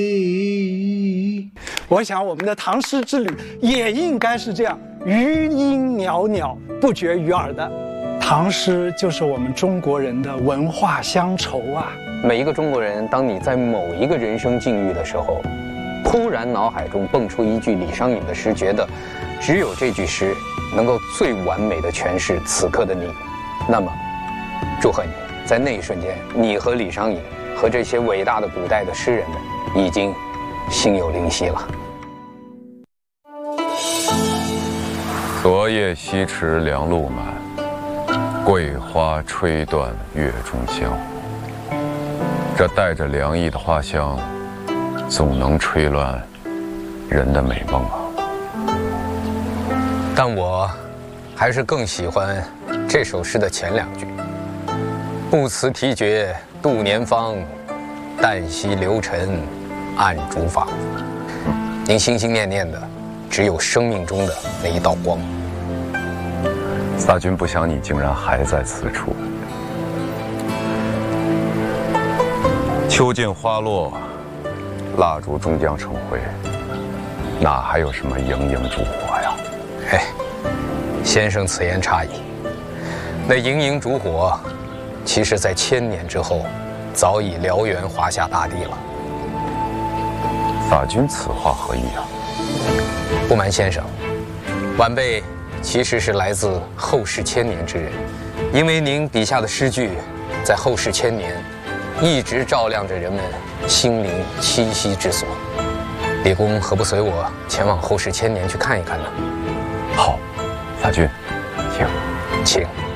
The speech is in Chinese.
我想我们的唐诗之旅也应该是这样，余音袅袅，不绝于耳的。唐诗就是我们中国人的文化乡愁啊！ 每一个中国人，当你在某一个人生境遇的时候，突然脑海中蹦出一句李商隐的诗，觉得只有这句诗能够最完美的诠释此刻的你，那么，祝贺你，在那一瞬间，你和李商隐和这些伟大的古代的诗人们已经心有灵犀了。 昨夜西池凉露满，桂花吹断月中香。这带着凉意的花香，总能吹乱人的美梦啊。 但我还是更喜欢这首诗的前两句：不辞提绝度年芳，旦夕流尘暗烛坊。您心心念念的只有生命中的那一道光。 撒君不想你竟然还在此处。秋尽花落，蜡烛终将成灰，哪还有什么盈盈烛火呀？ 哎，先生此言差矣。那盈盈烛火，其实在1000年之后，早已燎原华夏大地了。 法君此话何意啊？ 不瞒先生，晚辈其实是来自后世千年之人，因为您笔下的诗句，在后世千年，一直照亮着人们心灵栖息之所。李公何不随我前往后世千年去看一看呢？ 好，法君，请。 请。